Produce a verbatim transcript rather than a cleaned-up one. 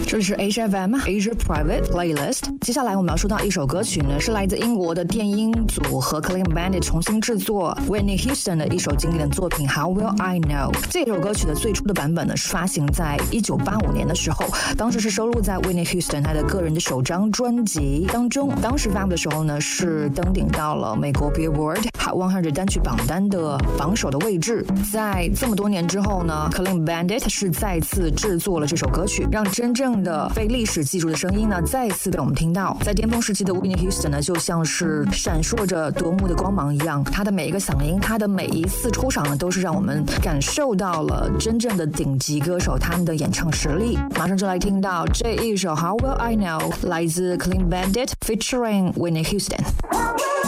这里是 H F M Asia Private Playlist。接下来我们要说到一首歌曲呢，是来自英国的电音组合 Clean Bandit 重新制作 Whitney Houston 的一首经典的作品 How Will I Know。这首歌曲的最初的版本呢，是发行在一九八五年的时候，当时是收录在 Whitney Houston 她的个人的首张专辑当中。当时发布的时候呢，是登顶到了美国 Billboard Hot 一百单曲榜单的榜首的位置。在这么多年之后呢 Clean Bandit 是再次制作了这首歌曲，让真正的被历史记住的声音呢，再次被我们听到。在巅峰时期的 Whitney Houston 呢，就像是闪烁着夺目的光芒一样，她的每一个嗓音，她的每一次出场呢，都是让我们感受到了真正的顶级歌手他们的演唱实力。马上就来听到这一首 How Will I Know， 来自 Clean Bandit featuring Whitney Houston。